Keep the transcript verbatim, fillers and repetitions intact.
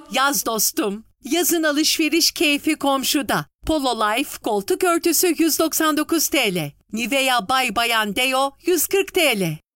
Yaz dostum. Yazın alışveriş keyfi komşuda. Polo Life koltuk örtüsü yüz doksan dokuz T L. Nivea Bay Bayan Deo yüz kırk T L.